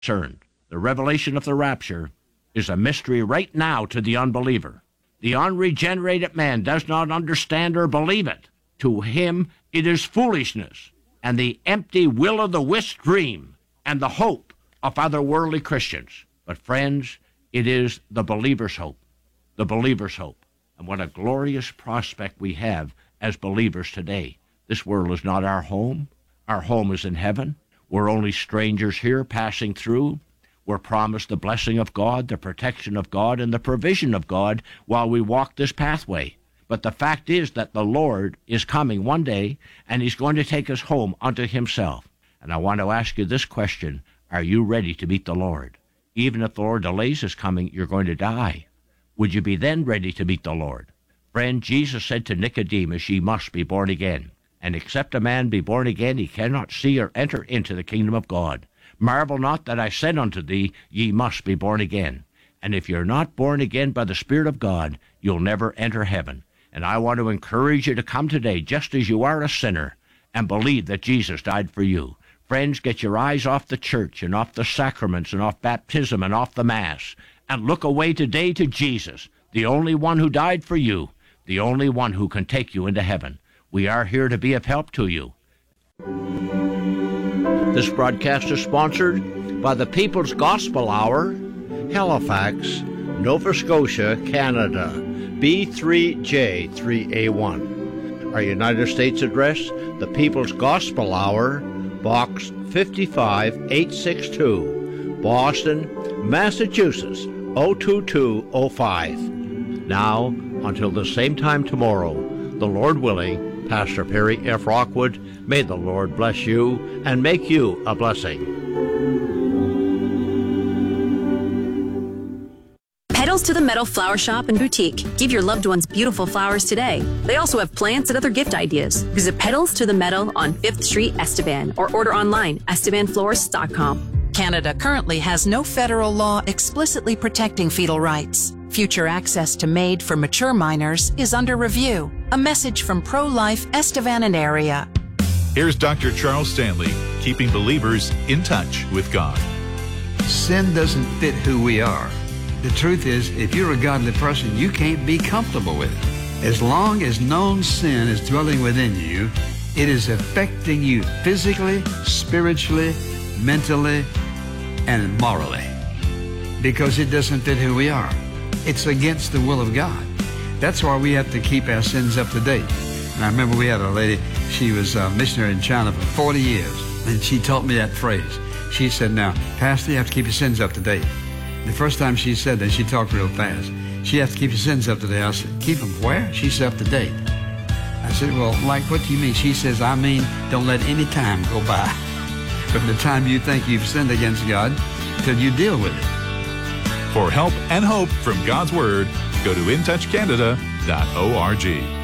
concerned. The revelation of the rapture is a mystery right now to the unbeliever. The unregenerated man does not understand or believe it. To him, it is foolishness and the empty will-o'-the-wisp dream and the hope of other worldly Christians. But friends, it is the believer's hope, the believer's hope. And what a glorious prospect we have as believers today. This world is not our home. Our home is in heaven. We're only strangers here passing through. We're promised the blessing of God, the protection of God, and the provision of God while we walk this pathway. But the fact is that the Lord is coming one day, and he's going to take us home unto himself. And I want to ask you this question: are you ready to meet the Lord? Even if the Lord delays his coming, you're going to die. Would you be then ready to meet the Lord? Friend, Jesus said to Nicodemus, ye must be born again. And except a man be born again, he cannot see or enter into the kingdom of God. Marvel not that I said unto thee, ye must be born again. And if you're not born again by the Spirit of God, you'll never enter heaven. And I want to encourage you to come today, just as you are a sinner, and believe that Jesus died for you. Friends, get your eyes off the church and off the sacraments and off baptism and off the Mass, and look away today to Jesus, the only one who died for you, the only one who can take you into heaven. We are here to be of help to you. This broadcast is sponsored by the People's Gospel Hour, Halifax, Nova Scotia, Canada, B3J3A1. Our United States address, the People's Gospel Hour, Box 55862, Boston, Massachusetts, 02205. Now, until the same time tomorrow, the Lord willing, Pastor Perry F. Rockwood, may the Lord bless you and make you a blessing. Petals to the Meadow Flower Shop and Boutique. Give your loved ones beautiful flowers today. They also have plants and other gift ideas. Visit Petals to the Meadow on 5th Street, Estevan, or order online, estevanflorist.com. Canada currently has no federal law explicitly protecting fetal rights. Future access to MAID for mature minors is under review. A message from Pro-Life Estevan and area. Here's Dr. Charles Stanley, keeping believers in touch with God. Sin doesn't fit who we are. The truth is, if you're a godly person, you can't be comfortable with it. As long as known sin is dwelling within you, it is affecting you physically, spiritually, mentally, and morally. Because it doesn't fit who we are. It's against the will of God. That's why we have to keep our sins up to date. And I remember we had a lady, she was a missionary in China for 40 years, and she taught me that phrase. She said, now, Pastor, you have to keep your sins up to date. The first time she said that, she talked real fast. She has to keep your sins up to date. I said, keep them where? She said, up to date. I said, well, like, what do you mean? She says, I mean, don't let any time go by from the time you think you've sinned against God till you deal with it. For help and hope from God's Word, go to intouchcanada.org.